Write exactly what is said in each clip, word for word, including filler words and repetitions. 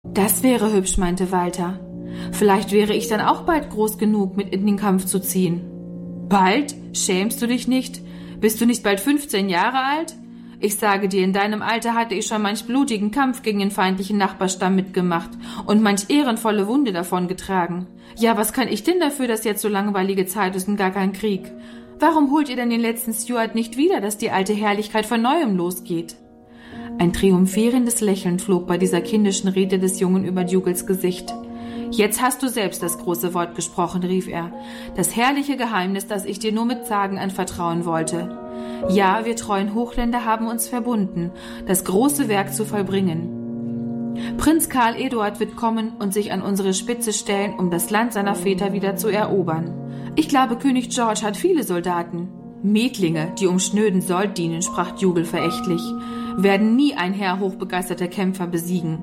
Das wäre hübsch, meinte Walter. Vielleicht wäre ich dann auch bald groß genug, mit in den Kampf zu ziehen. Bald? Schämst du dich nicht? Bist du nicht bald fünfzehn Jahre alt? Ich sage dir, in deinem Alter hatte ich schon manch blutigen Kampf gegen den feindlichen Nachbarstamm mitgemacht und manch ehrenvolle Wunde davongetragen. Ja, was kann ich denn dafür, dass jetzt so langweilige Zeit ist und gar kein Krieg? Warum holt ihr denn den letzten Stuart nicht wieder, dass die alte Herrlichkeit von Neuem losgeht? Ein triumphierendes Lächeln flog bei dieser kindischen Rede des Jungen über Dougal's Gesicht. »Jetzt hast du selbst das große Wort gesprochen«, rief er. »Das herrliche Geheimnis, das ich dir nur mit Sagen anvertrauen wollte. Ja, wir treuen Hochländer haben uns verbunden, das große Werk zu vollbringen. Prinz Karl Eduard wird kommen und sich an unsere Spitze stellen, um das Land seiner Väter wieder zu erobern. Ich glaube, König George hat viele Soldaten. Mädlinge, die um schnöden Sold dienen«, sprach Dougal verächtlich, »werden nie ein Heer hochbegeisterter Kämpfer besiegen.«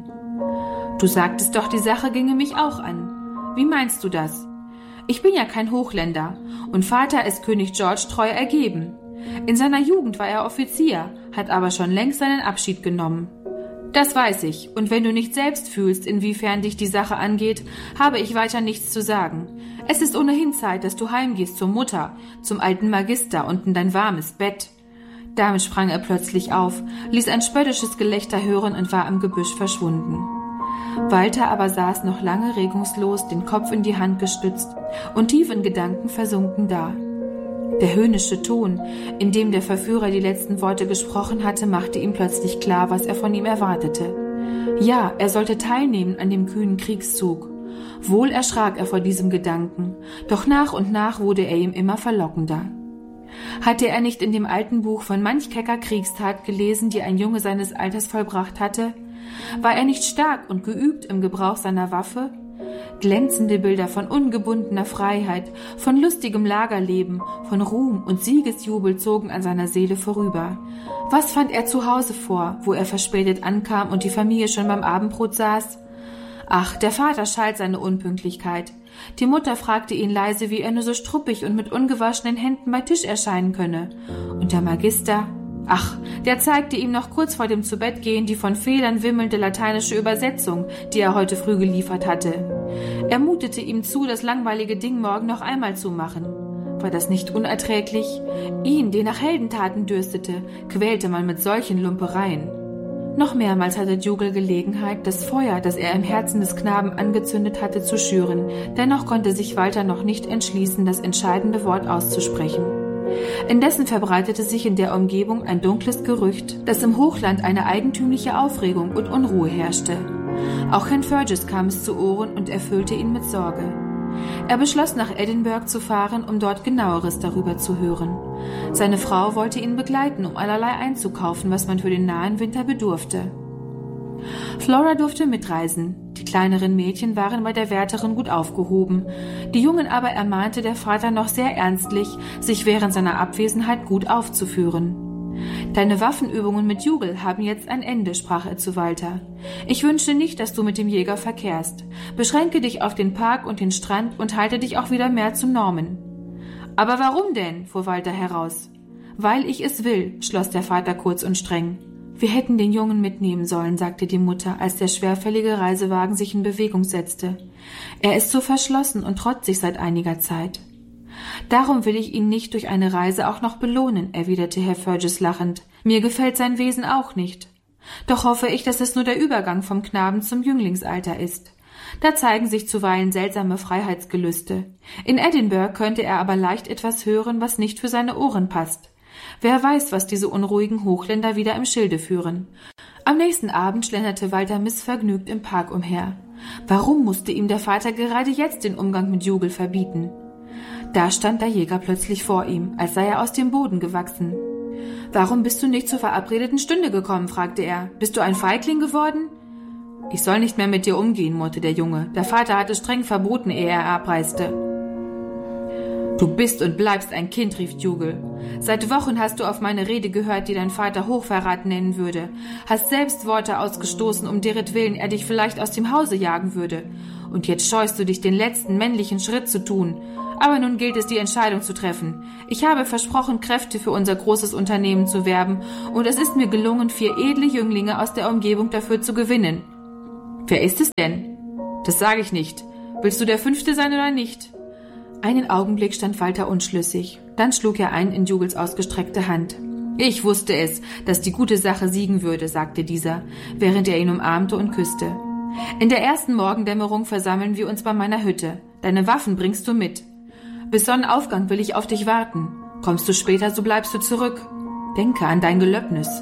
»Du sagtest doch, die Sache ginge mich auch an. Wie meinst du das? Ich bin ja kein Hochländer und Vater ist König George treu ergeben. In seiner Jugend war er Offizier, hat aber schon längst seinen Abschied genommen. Das weiß ich, und wenn du nicht selbst fühlst, inwiefern dich die Sache angeht, habe ich weiter nichts zu sagen. Es ist ohnehin Zeit, dass du heimgehst zur Mutter, zum alten Magister und in dein warmes Bett.« Damit sprang er plötzlich auf, ließ ein spöttisches Gelächter hören und war im Gebüsch verschwunden. Walter aber saß noch lange regungslos, den Kopf in die Hand gestützt und tief in Gedanken versunken da. Der höhnische Ton, in dem der Verführer die letzten Worte gesprochen hatte, machte ihm plötzlich klar, was er von ihm erwartete. Ja, er sollte teilnehmen an dem kühnen Kriegszug. Wohl erschrak er vor diesem Gedanken, doch nach und nach wurde er ihm immer verlockender. Hatte er nicht in dem alten Buch von manch kecker Kriegstat gelesen, die ein Junge seines Alters vollbracht hatte? War er nicht stark und geübt im Gebrauch seiner Waffe? Glänzende Bilder von ungebundener Freiheit, von lustigem Lagerleben, von Ruhm und Siegesjubel zogen an seiner Seele vorüber. Was fand er zu Hause vor, wo er verspätet ankam und die Familie schon beim Abendbrot saß? Ach, der Vater schalt seine Unpünktlichkeit. Die Mutter fragte ihn leise, wie er nur so struppig und mit ungewaschenen Händen bei Tisch erscheinen könne. Und der Magister... Ach, der zeigte ihm noch kurz vor dem Zubettgehen die von Fehlern wimmelnde lateinische Übersetzung, die er heute früh geliefert hatte. Er mutete ihm zu, das langweilige Ding morgen noch einmal zu machen. War das nicht unerträglich? Ihn, der nach Heldentaten dürstete, quälte man mit solchen Lumpereien. Noch mehrmals hatte Dougal Gelegenheit, das Feuer, das er im Herzen des Knaben angezündet hatte, zu schüren. Dennoch konnte sich Walter noch nicht entschließen, das entscheidende Wort auszusprechen. Indessen verbreitete sich in der Umgebung ein dunkles Gerücht, dass im Hochland eine eigentümliche Aufregung und Unruhe herrschte. Auch Herrn Fergus kam es zu Ohren und erfüllte ihn mit Sorge. Er beschloss, nach Edinburgh zu fahren, um dort Genaueres darüber zu hören. Seine Frau wollte ihn begleiten, um allerlei einzukaufen, was man für den nahen Winter bedurfte. Flora durfte mitreisen. Die kleineren Mädchen waren bei der Wärterin gut aufgehoben. Die Jungen aber ermahnte der Vater noch sehr ernstlich, sich während seiner Abwesenheit gut aufzuführen. »Deine Waffenübungen mit Dougal haben jetzt ein Ende«, sprach er zu Walter. »Ich wünsche nicht, dass du mit dem Jäger verkehrst. Beschränke dich auf den Park und den Strand und halte dich auch wieder mehr zu Norman.« »Aber warum denn?«, fuhr Walter heraus. »Weil ich es will«, schloss der Vater kurz und streng. »Wir hätten den Jungen mitnehmen sollen«, sagte die Mutter, als der schwerfällige Reisewagen sich in Bewegung setzte. »Er ist so verschlossen und trotzig seit einiger Zeit.« »Darum will ich ihn nicht durch eine Reise auch noch belohnen«, erwiderte Herr Fergus lachend. »Mir gefällt sein Wesen auch nicht. Doch hoffe ich, dass es nur der Übergang vom Knaben zum Jünglingsalter ist. Da zeigen sich zuweilen seltsame Freiheitsgelüste. In Edinburgh könnte er aber leicht etwas hören, was nicht für seine Ohren passt. Wer weiß, was diese unruhigen Hochländer wieder im Schilde führen.« Am nächsten Abend schlenderte Walter missvergnügt im Park umher. Warum musste ihm der Vater gerade jetzt den Umgang mit Dougal verbieten? Da stand der Jäger plötzlich vor ihm, als sei er aus dem Boden gewachsen. »Warum bist du nicht zur verabredeten Stunde gekommen?«, fragte er. »Bist du ein Feigling geworden?« »Ich soll nicht mehr mit dir umgehen«, murrte der Junge. »Der Vater hat es streng verboten, ehe er abreiste.« »Du bist und bleibst ein Kind«, rief Dougal. »Seit Wochen hast du auf meine Rede gehört, die dein Vater Hochverrat nennen würde. Hast selbst Worte ausgestoßen, um deretwillen er dich vielleicht aus dem Hause jagen würde. Und jetzt scheust du dich, den letzten männlichen Schritt zu tun. Aber nun gilt es, die Entscheidung zu treffen. Ich habe versprochen, Kräfte für unser großes Unternehmen zu werben, und es ist mir gelungen, vier edle Jünglinge aus der Umgebung dafür zu gewinnen. »Wer ist es denn?« »Das sage ich nicht. Willst du der Fünfte sein oder nicht?« Einen Augenblick stand Walter unschlüssig. Dann schlug er ein in Jugels ausgestreckte Hand. »Ich wusste es, dass die gute Sache siegen würde«, sagte dieser, während er ihn umarmte und küsste. »In der ersten Morgendämmerung versammeln wir uns bei meiner Hütte. Deine Waffen bringst du mit. Bis Sonnenaufgang will ich auf dich warten. Kommst du später, so bleibst du zurück. Denke an dein Gelöbnis.«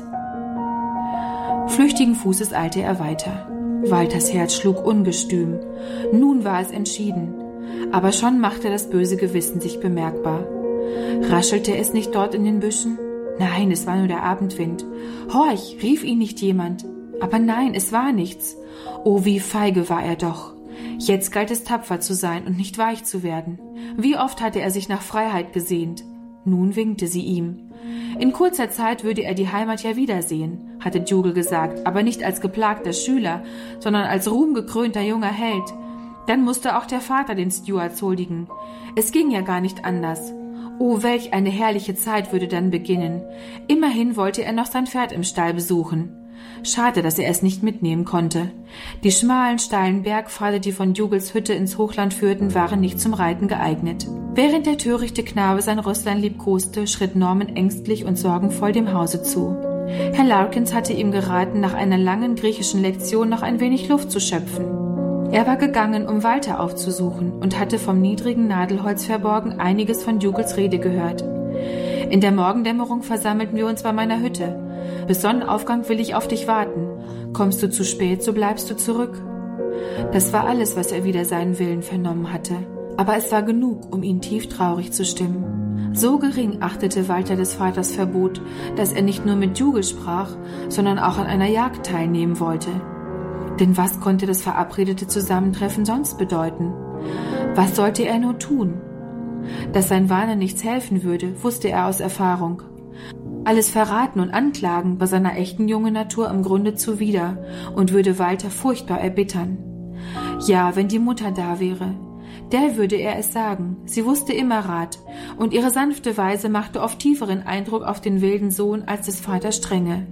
Flüchtigen Fußes eilte er weiter. Walters Herz schlug ungestüm. Nun war es entschieden. Aber schon machte das böse Gewissen sich bemerkbar. Raschelte es nicht dort in den Büschen? Nein, es war nur der Abendwind. »Horch«, rief ihn nicht jemand. Aber nein, es war nichts. Oh, wie feige war er doch. Jetzt galt es, tapfer zu sein und nicht weich zu werden. Wie oft hatte er sich nach Freiheit gesehnt. Nun winkte sie ihm. In kurzer Zeit würde er die Heimat ja wiedersehen, hatte Dougal gesagt, aber nicht als geplagter Schüler, sondern als ruhmgekrönter junger Held. Dann musste auch der Vater den Stuarts huldigen. Es ging ja gar nicht anders. Oh, welch eine herrliche Zeit würde dann beginnen. Immerhin wollte er noch sein Pferd im Stall besuchen. Schade, dass er es nicht mitnehmen konnte. Die schmalen, steilen Bergpfade, die von Dougals Hütte ins Hochland führten, waren nicht zum Reiten geeignet. Während der törichte Knabe sein Rösslein liebkoste, schritt Norman ängstlich und sorgenvoll dem Hause zu. Herr Larkins hatte ihm geraten, nach einer langen griechischen Lektion noch ein wenig Luft zu schöpfen. Er war gegangen, um Walter aufzusuchen, und hatte vom niedrigen Nadelholz verborgen einiges von Dougals Rede gehört. »In der Morgendämmerung versammelten wir uns bei meiner Hütte. Bis Sonnenaufgang will ich auf dich warten. Kommst du zu spät, so bleibst du zurück.« Das war alles, was er wider seinen Willen vernommen hatte. Aber es war genug, um ihn tief traurig zu stimmen. So gering achtete Walter des Vaters Verbot, dass er nicht nur mit Dougal sprach, sondern auch an einer Jagd teilnehmen wollte. Denn was konnte das verabredete Zusammentreffen sonst bedeuten? Was sollte er nur tun? Dass sein Warnen nichts helfen würde, wusste er aus Erfahrung. Alles Verraten und Anklagen war seiner echten jungen Natur im Grunde zuwider und würde Walter furchtbar erbittern. Ja, wenn die Mutter da wäre, der würde er es sagen. Sie wusste immer Rat, und ihre sanfte Weise machte oft tieferen Eindruck auf den wilden Sohn als des Vaters Strenge.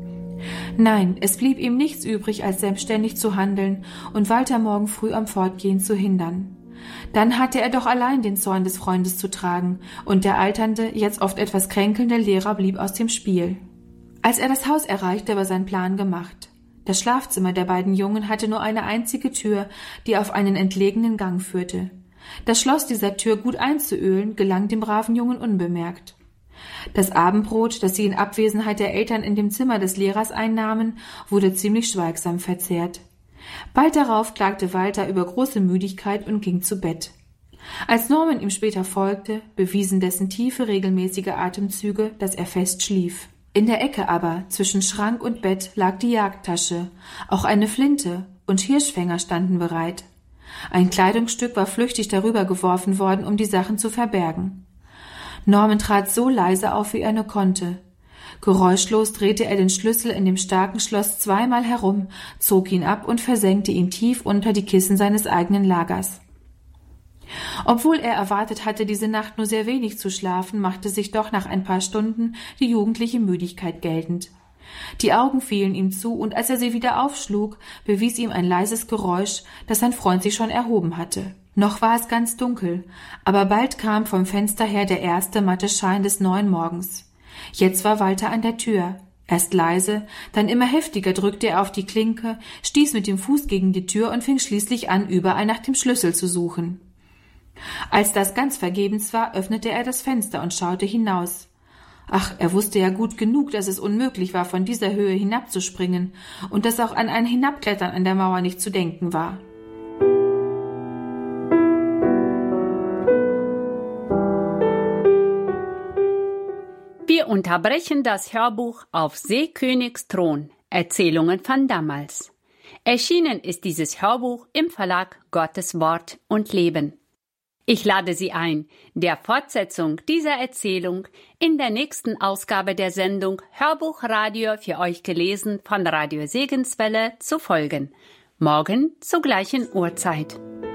Nein, es blieb ihm nichts übrig, als selbstständig zu handeln und Walter morgen früh am Fortgehen zu hindern. Dann hatte er doch allein den Zorn des Freundes zu tragen, und der alternde, jetzt oft etwas kränkelnde Lehrer blieb aus dem Spiel. Als er das Haus erreichte, war sein Plan gemacht. Das Schlafzimmer der beiden Jungen hatte nur eine einzige Tür, die auf einen entlegenen Gang führte. Das Schloss dieser Tür gut einzuölen, gelang dem braven Jungen unbemerkt. Das Abendbrot, das sie in Abwesenheit der Eltern in dem Zimmer des Lehrers einnahmen, wurde ziemlich schweigsam verzehrt. Bald darauf klagte Walter über große Müdigkeit und ging zu Bett. Als Norman ihm später folgte, bewiesen dessen tiefe, regelmäßige Atemzüge, dass er fest schlief. In der Ecke aber, zwischen Schrank und Bett, lag die Jagdtasche, auch eine Flinte und Hirschfänger standen bereit. Ein Kleidungsstück war flüchtig darüber geworfen worden, um die Sachen zu verbergen. Norman trat so leise auf, wie er nur konnte. Geräuschlos drehte er den Schlüssel in dem starken Schloss zweimal herum, zog ihn ab und versenkte ihn tief unter die Kissen seines eigenen Lagers. Obwohl er erwartet hatte, diese Nacht nur sehr wenig zu schlafen, machte sich doch nach ein paar Stunden die jugendliche Müdigkeit geltend. Die Augen fielen ihm zu, und als er sie wieder aufschlug, bewies ihm ein leises Geräusch, dass sein Freund sich schon erhoben hatte. Noch war es ganz dunkel, aber bald kam vom Fenster her der erste matte Schein des neuen Morgens. Jetzt war Walter an der Tür. Erst leise, dann immer heftiger drückte er auf die Klinke, stieß mit dem Fuß gegen die Tür und fing schließlich an, überall nach dem Schlüssel zu suchen. Als das ganz vergebens war, öffnete er das Fenster und schaute hinaus. Ach, er wusste ja gut genug, dass es unmöglich war, von dieser Höhe hinabzuspringen und dass auch an ein Hinabklettern an der Mauer nicht zu denken war. Wir unterbrechen das Hörbuch auf Seekönigs Thron, Erzählungen von damals. Erschienen ist dieses Hörbuch im Verlag Gottes Wort und Leben. Ich lade Sie ein, der Fortsetzung dieser Erzählung in der nächsten Ausgabe der Sendung Hörbuchradio für euch gelesen von Radio Segenswelle zu folgen. Morgen zur gleichen Uhrzeit.